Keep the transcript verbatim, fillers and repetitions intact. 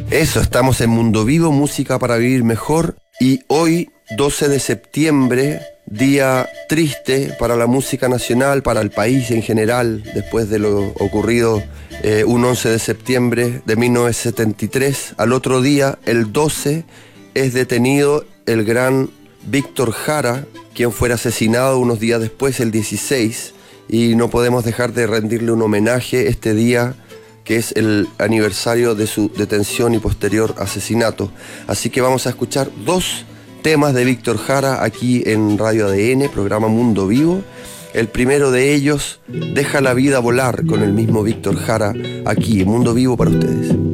Eso, estamos en Mundo Vivo, música para vivir mejor. Y hoy, doce de septiembre, día triste para la música nacional, para el país en general, después de lo ocurrido eh, un once de septiembre de mil novecientos setenta y tres. Al otro día, el doce, es detenido el gran Víctor Jara, quien fuera asesinado unos días después, el dieciséis, y no podemos dejar de rendirle un homenaje este día, que es el aniversario de su detención y posterior asesinato. Así que vamos a escuchar dos temas de Víctor Jara aquí en Radio A D N, programa Mundo Vivo. El primero de ellos, Deja la vida volar, con el mismo Víctor Jara, aquí en Mundo Vivo para ustedes.